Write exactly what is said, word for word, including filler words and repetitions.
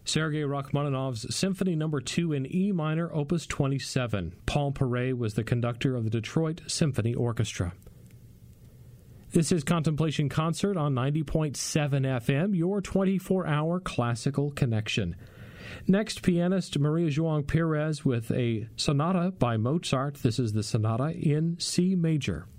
Sergei Rachmaninoff's Symphony Number two in E minor, Opus twenty-seven. Paul Paray was the conductor of the Detroit Symphony Orchestra. This is Contemplation Concert on ninety point seven F M, your twenty-four hour classical connection. Next, pianist Maria João Pires with a sonata by Mozart. This is the Sonata in C major.